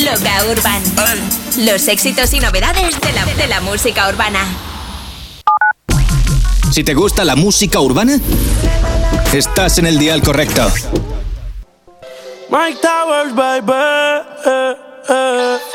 Loca Urban. Los éxitos y novedades de la música urbana. Si te gusta la música urbana, estás en el dial correcto. Mike Towers, baby.